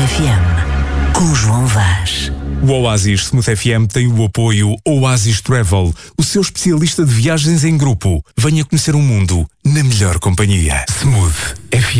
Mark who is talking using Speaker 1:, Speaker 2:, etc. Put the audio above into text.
Speaker 1: FM, com João Vaz.
Speaker 2: O Oasis Smooth FM tem o apoio Oasis Travel, o seu especialista de viagens em grupo. Venha conhecer o mundo na melhor companhia. Smooth FM.